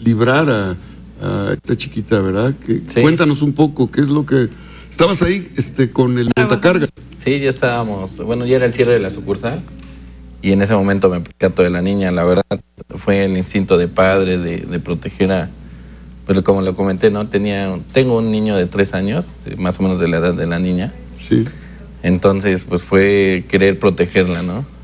librar a esta chiquita, ¿verdad? Sí. Cuéntanos un poco, ¿qué es lo que... Estabas ahí con el montacargas. Sí, ya estábamos, bueno, ya era el cierre de la sucursal y en ese momento me percato de la niña. La verdad fue el instinto de padre de proteger pero como lo comenté, ¿no? Tengo un niño de 3 años, más o menos de la edad de la niña. Sí. Entonces, pues fue querer protegerla, ¿no?